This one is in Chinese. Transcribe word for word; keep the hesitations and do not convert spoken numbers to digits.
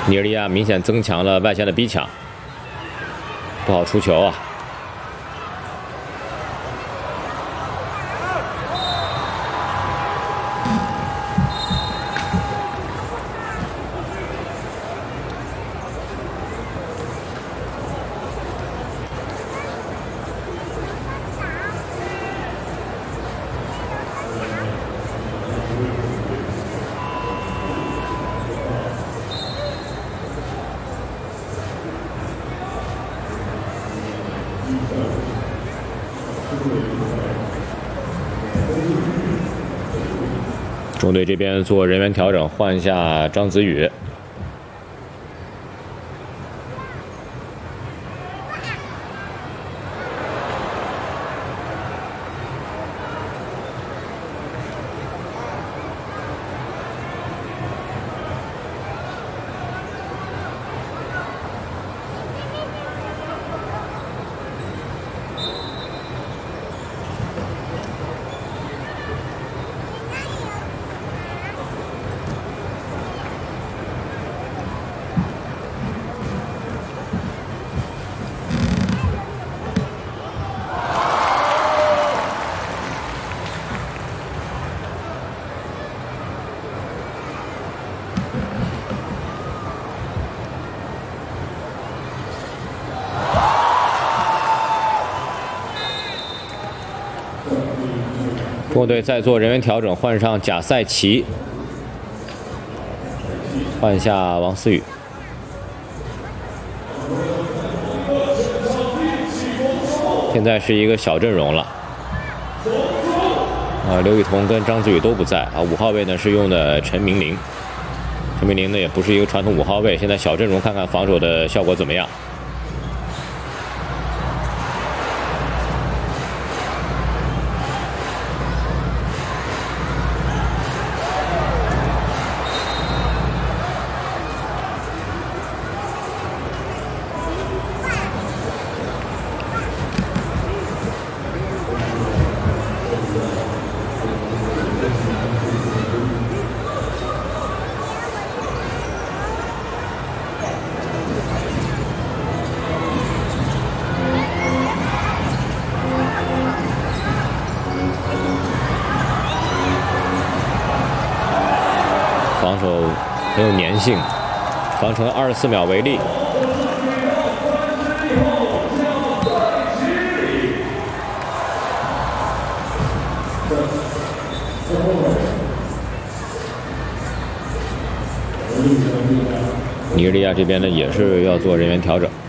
尼日利亚明显增强了外线的逼抢，不好出球啊。 中队这边做人员调整，换下张子宇。中国队再做人员调整，换上贾赛奇，换下王思雨。现在是一个小阵容了。啊，刘雨桐跟张子宇都不在啊。五号位呢是用的陈明玲，陈明玲呢也不是一个传统五号位。现在小阵容看看防守的效果怎么样。 防守很有粘性，防成二十四秒为例。尼日利亚这边呢也是要做人员调整。